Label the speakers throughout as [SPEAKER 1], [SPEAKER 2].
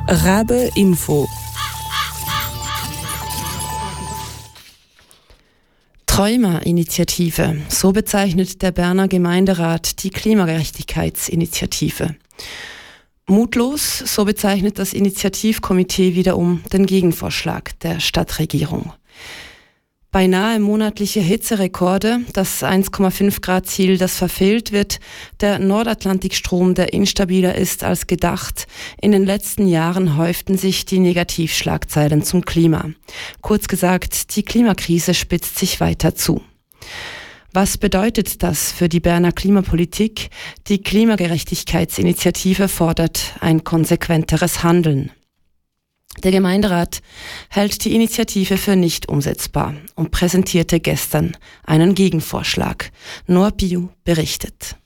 [SPEAKER 1] Rabe Info. Träumer-Initiative, so bezeichnet der Berner Gemeinderat die Klimagerechtigkeitsinitiative. Mutlos, so bezeichnet das Initiativkomitee wiederum den Gegenvorschlag der Stadtregierung. Beinahe monatliche Hitzerekorde, das 1,5 Grad Ziel, das verfehlt wird, der Nordatlantikstrom, der instabiler ist als gedacht. In den letzten Jahren häuften sich die Negativschlagzeilen zum Klima. Kurz gesagt, die Klimakrise spitzt sich weiter zu. Was bedeutet das für die Berner Klimapolitik? Die Klimagerechtigkeitsinitiative fordert ein konsequenteres Handeln. Der Gemeinderat hält die Initiative für nicht umsetzbar und präsentierte gestern einen Gegenvorschlag. Noah Piu berichtet.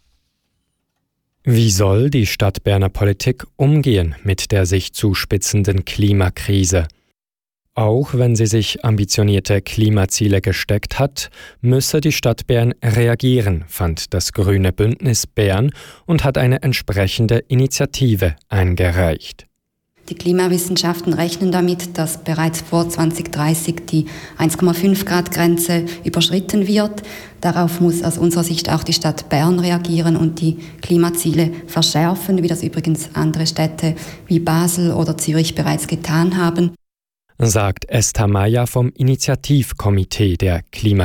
[SPEAKER 2] Wie soll die Stadt Berner Politik umgehen mit der sich zuspitzenden Klimakrise? Auch wenn sie sich ambitionierte Klimaziele gesteckt hat, müsse die Stadt Bern reagieren, fand das Grüne Bündnis Bern und hat eine entsprechende Initiative eingereicht.
[SPEAKER 3] Die Klimawissenschaften rechnen damit, dass bereits vor 2030 die 1,5-Grad-Grenze überschritten wird. Darauf muss aus unserer Sicht auch die Stadt Bern reagieren und die Klimaziele verschärfen, wie das übrigens andere Städte wie Basel oder Zürich bereits getan haben,
[SPEAKER 2] sagt Esther Meyer vom Initiativkomitee der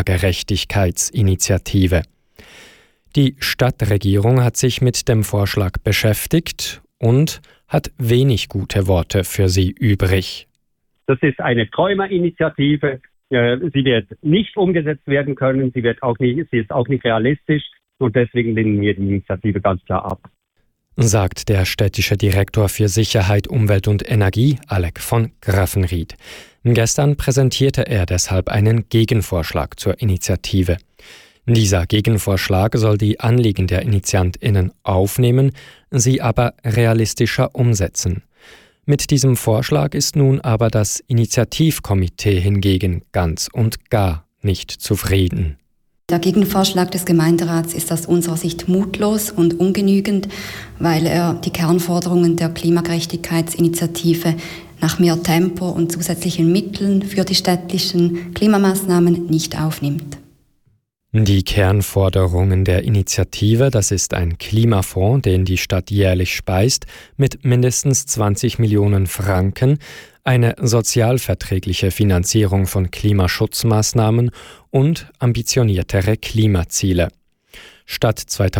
[SPEAKER 2] Klimagerechtigkeitsinitiative. Die Stadtregierung hat sich mit dem Vorschlag beschäftigt und hat wenig gute Worte für sie übrig.
[SPEAKER 4] Das ist eine Träumerinitiative. Sie wird nicht umgesetzt werden können. Sie ist auch nicht realistisch. Und deswegen lehnen wir die Initiative ganz klar ab,
[SPEAKER 2] sagt der städtische Direktor für Sicherheit, Umwelt und Energie, Alec von Graffenried. Gestern präsentierte er deshalb einen Gegenvorschlag zur Initiative. Dieser Gegenvorschlag soll die Anliegen der InitiantInnen aufnehmen, sie aber realistischer umsetzen. Mit diesem Vorschlag ist nun aber das Initiativkomitee hingegen ganz und gar nicht zufrieden.
[SPEAKER 3] Der Gegenvorschlag des Gemeinderats ist aus unserer Sicht mutlos und ungenügend, weil er die Kernforderungen der Klimagerechtigkeitsinitiative nach mehr Tempo und zusätzlichen Mitteln für die städtischen Klimamaßnahmen nicht aufnimmt.
[SPEAKER 2] Die Kernforderungen der Initiative, das ist ein Klimafonds, den die Stadt jährlich speist, mit mindestens 20 Millionen Franken, eine sozialverträgliche Finanzierung von Klimaschutzmaßnahmen und ambitioniertere Klimaziele. Statt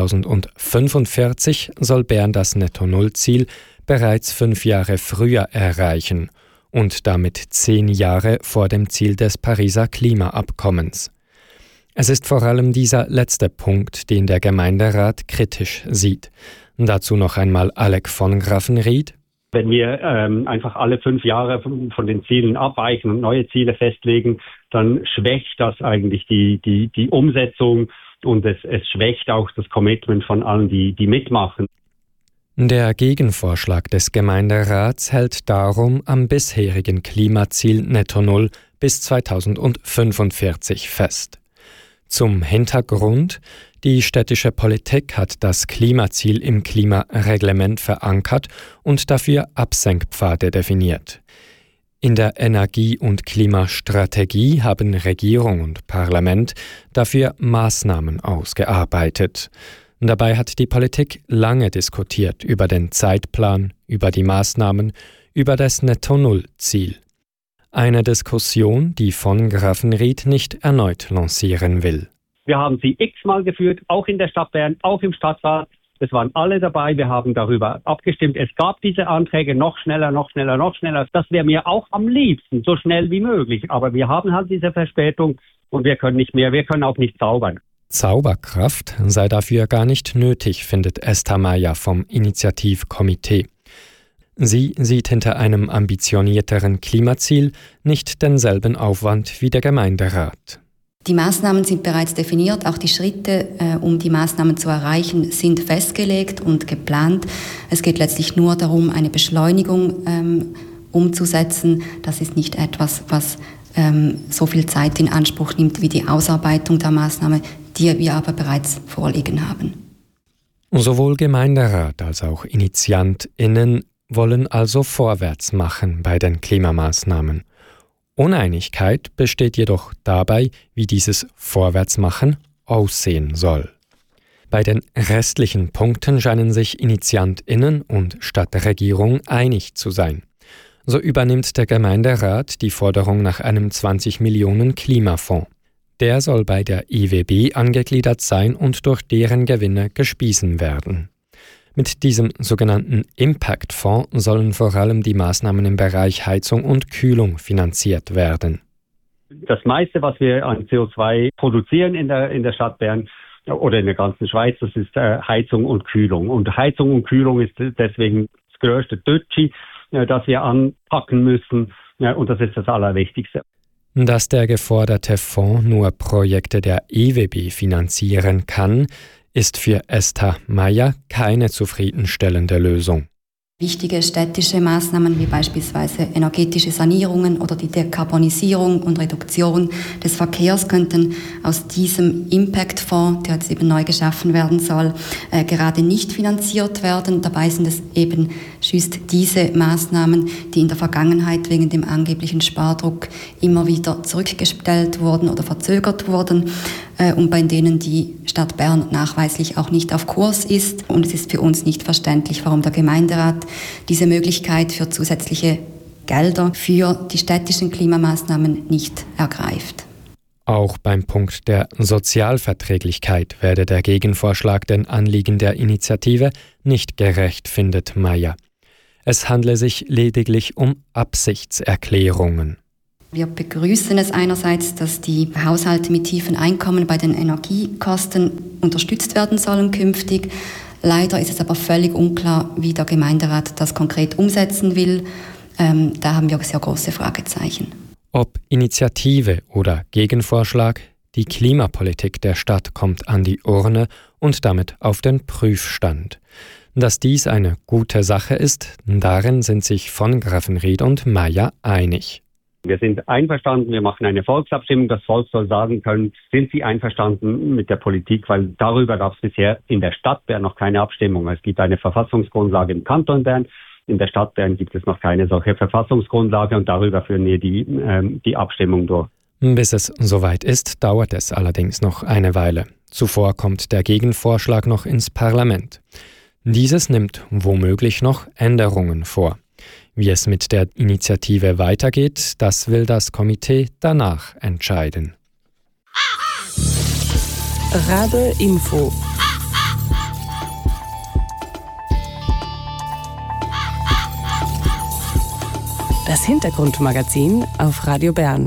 [SPEAKER 2] 2045 soll Bern das Netto-Null-Ziel bereits 5 Jahre früher erreichen und damit 10 Jahre vor dem Ziel des Pariser Klimaabkommens. Es ist vor allem dieser letzte Punkt, den der Gemeinderat kritisch sieht. Dazu noch einmal Alec von Graffenried.
[SPEAKER 4] Wenn wir einfach alle 5 Jahre von den Zielen abweichen und neue Ziele festlegen, dann schwächt das eigentlich die Umsetzung und es schwächt auch das Commitment von allen, die mitmachen.
[SPEAKER 2] Der Gegenvorschlag des Gemeinderats hält darum am bisherigen Klimaziel Netto Null bis 2045 fest. Zum Hintergrund: Die städtische Politik hat das Klimaziel im Klimareglement verankert und dafür Absenkpfade definiert. In der Energie- und Klimastrategie haben Regierung und Parlament dafür Maßnahmen ausgearbeitet. Dabei hat die Politik lange diskutiert über den Zeitplan, über die Maßnahmen, über das Netto-Null-Ziel. Eine Diskussion, die von Graffenried nicht erneut lancieren will.
[SPEAKER 4] Wir haben sie x-mal geführt, auch in der Stadt Bern, auch im Stadtrat. Es waren alle dabei, wir haben darüber abgestimmt. Es gab diese Anträge noch schneller. Das wäre mir auch am liebsten, so schnell wie möglich. Aber wir haben halt diese Verspätung und wir können nicht mehr, wir können auch nicht zaubern.
[SPEAKER 2] Zauberkraft sei dafür gar nicht nötig, findet Esther Meyer vom Initiativkomitee. Sie sieht hinter einem ambitionierteren Klimaziel nicht denselben Aufwand wie der Gemeinderat.
[SPEAKER 3] Die Maßnahmen sind bereits definiert, auch die Schritte, um die Maßnahmen zu erreichen, sind festgelegt und geplant. Es geht letztlich nur darum, eine Beschleunigung umzusetzen. Das ist nicht etwas, was so viel Zeit in Anspruch nimmt wie die Ausarbeitung der Maßnahme, die wir aber bereits vorliegen haben.
[SPEAKER 2] Sowohl Gemeinderat als auch InitiantInnen wollen also vorwärts machen bei den Klimamaßnahmen. Uneinigkeit besteht jedoch dabei, wie dieses Vorwärtsmachen aussehen soll. Bei den restlichen Punkten scheinen sich InitiantInnen und Stadtregierung einig zu sein. So übernimmt der Gemeinderat die Forderung nach einem 20 Millionen Klimafonds. Der soll bei der IWB angegliedert sein und durch deren Gewinne gespiesen werden. Mit diesem sogenannten Impact-Fonds sollen vor allem die Maßnahmen im Bereich Heizung und Kühlung finanziert werden.
[SPEAKER 4] Das meiste, was wir an CO2 produzieren in der Stadt Bern oder in der ganzen Schweiz, das ist Heizung und Kühlung. Und Heizung und Kühlung ist deswegen das größte Dötschi, das wir anpacken müssen. Und das ist das Allerwichtigste.
[SPEAKER 2] Dass der geforderte Fonds nur Projekte der IWB finanzieren kann, ist für Esther Meyer keine zufriedenstellende Lösung.
[SPEAKER 3] Wichtige städtische Maßnahmen wie beispielsweise energetische Sanierungen oder die Dekarbonisierung und Reduktion des Verkehrs könnten aus diesem Impact-Fonds, der jetzt eben neu geschaffen werden soll, gerade nicht finanziert werden. Dabei sind es eben just diese Maßnahmen, die in der Vergangenheit wegen dem angeblichen Spardruck immer wieder zurückgestellt wurden oder verzögert wurden und bei denen die Stadt Bern nachweislich auch nicht auf Kurs ist. Und es ist für uns nicht verständlich, warum der Gemeinderat diese Möglichkeit für zusätzliche Gelder für die städtischen Klimamaßnahmen nicht ergreift.
[SPEAKER 2] Auch beim Punkt der Sozialverträglichkeit werde der Gegenvorschlag den Anliegen der Initiative nicht gerecht, findet Meyer. Es handle sich lediglich um Absichtserklärungen.
[SPEAKER 3] Wir begrüßen es einerseits, dass die Haushalte mit tiefen Einkommen bei den Energiekosten unterstützt werden sollen künftig. Leider ist es aber völlig unklar, wie der Gemeinderat das konkret umsetzen will. Da haben wir sehr große Fragezeichen.
[SPEAKER 2] Ob Initiative oder Gegenvorschlag, die Klimapolitik der Stadt kommt an die Urne und damit auf den Prüfstand. Dass dies eine gute Sache ist, darin sind sich von Graffenried und Meyer einig.
[SPEAKER 4] Wir sind einverstanden, wir machen eine Volksabstimmung. Das Volk soll sagen können, sind sie einverstanden mit der Politik, weil darüber gab es bisher in der Stadt Bern noch keine Abstimmung. Es gibt eine Verfassungsgrundlage im Kanton Bern. In der Stadt Bern gibt es noch keine solche Verfassungsgrundlage und darüber führen wir die Abstimmung durch.
[SPEAKER 2] Bis es soweit ist, dauert es allerdings noch eine Weile. Zuvor kommt der Gegenvorschlag noch ins Parlament. Dieses nimmt womöglich noch Änderungen vor. Wie es mit der Initiative weitergeht, das will das Komitee danach entscheiden.
[SPEAKER 5] Rabe Info. Das Hintergrundmagazin auf Radio Bern.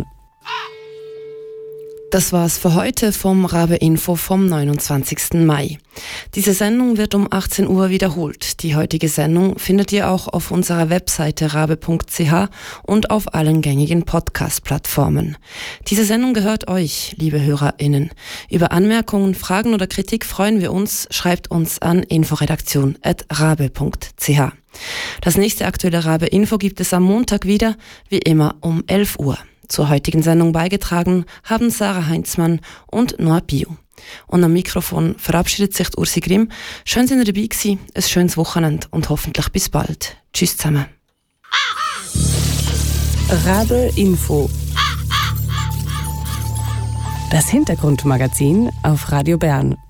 [SPEAKER 1] Das war's für heute vom Rabe Info vom 29. Mai. Diese Sendung wird um 18 Uhr wiederholt. Die heutige Sendung findet ihr auch auf unserer Webseite rabe.ch und auf allen gängigen Podcast-Plattformen. Diese Sendung gehört euch, liebe HörerInnen. Über Anmerkungen, Fragen oder Kritik freuen wir uns. Schreibt uns an inforedaktion@rabe.ch. Das nächste aktuelle Rabe Info gibt es am Montag wieder, wie immer um 11 Uhr. Zur heutigen Sendung beigetragen haben Sarah Heinzmann und Noah Bio. Und am Mikrofon verabschiedet sich Ursi Grimm. Schön, dass ihr dabei gewesen, ein schönes Wochenende und hoffentlich bis bald. Tschüss zusammen.
[SPEAKER 5] Rabe Info. Das Hintergrundmagazin auf Radio Bern.